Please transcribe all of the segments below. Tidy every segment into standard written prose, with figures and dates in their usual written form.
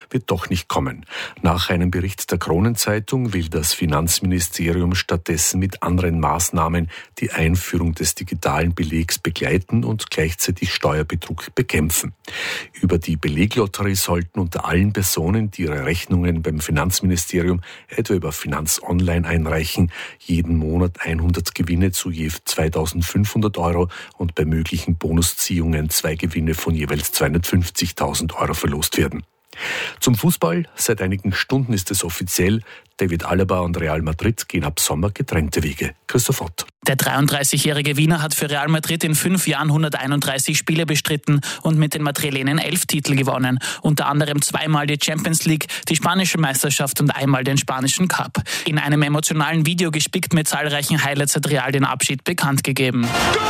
wird doch nicht kommen. Nach einem Bericht der Kronenzeitung will das Finanzministerium stattdessen mit anderen Maßnahmen die Einführung des digitalen Belegs begleiten und gleichzeitig Steuerbetrug bekämpfen. Über die Beleglotterie sollten unter allen Personen, die ihre Rechnungen beim Finanzministerium etwa über Finanz Online einreichen, jeden Monat 100 Gewinne zu je 2.500 € und bei möglichen Bonusziehungen 2 Gewinne von jeweils 250.000 € verlost werden. Zum Fußball. Seit einigen Stunden ist es offiziell. David Alaba und Real Madrid gehen ab Sommer getrennte Wege. Christoph Ott. Der 33-jährige Wiener hat für Real Madrid in 5 Jahren 131 Spiele bestritten und mit den Madrilenen 11 Titel gewonnen. Unter anderem 2-mal die Champions League, die spanische Meisterschaft und einmal den spanischen Cup. In einem emotionalen Video gespickt mit zahlreichen Highlights hat Real den Abschied bekannt gegeben.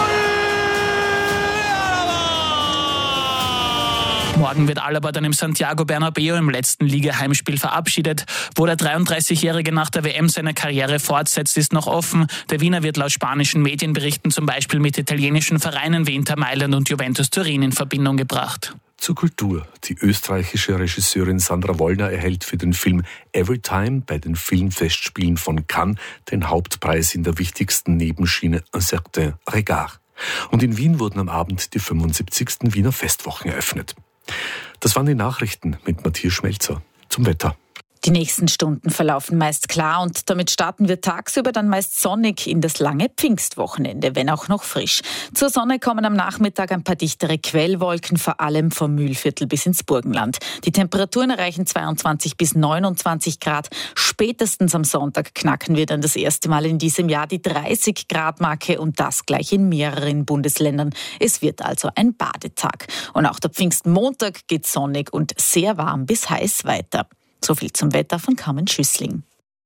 Morgen wird Alaba dann im Santiago Bernabéu im letzten Liga-Heimspiel verabschiedet. Wo der 33-Jährige nach der WM seine Karriere fortsetzt, ist noch offen. Der Wiener wird laut spanischen Medienberichten zum Beispiel mit italienischen Vereinen wie Inter Mailand und Juventus Turin in Verbindung gebracht. Zur Kultur. Die österreichische Regisseurin Sandra Wollner erhält für den Film Everytime bei den Filmfestspielen von Cannes den Hauptpreis in der wichtigsten Nebenschiene Un certain regard. Und in Wien wurden am Abend die 75. Wiener Festwochen eröffnet. Das waren die Nachrichten mit Matthias Schmelzer zum Wetter. Die nächsten Stunden verlaufen meist klar und damit starten wir tagsüber dann meist sonnig in das lange Pfingstwochenende, wenn auch noch frisch. Zur Sonne kommen am Nachmittag ein paar dichtere Quellwolken, vor allem vom Mühlviertel bis ins Burgenland. Die Temperaturen erreichen 22 bis 29 Grad. Spätestens am Sonntag knacken wir dann das erste Mal in diesem Jahr die 30-Grad-Marke und das gleich in mehreren Bundesländern. Es wird also ein Badetag. Und auch der Pfingstmontag geht sonnig und sehr warm bis heiß weiter. So viel zum Wetter von Carmen Schüssling.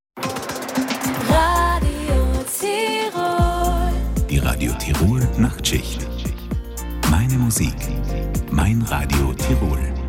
Radio Tirol. Die Radio Tirol Nachtschicht. Meine Musik, mein Radio Tirol.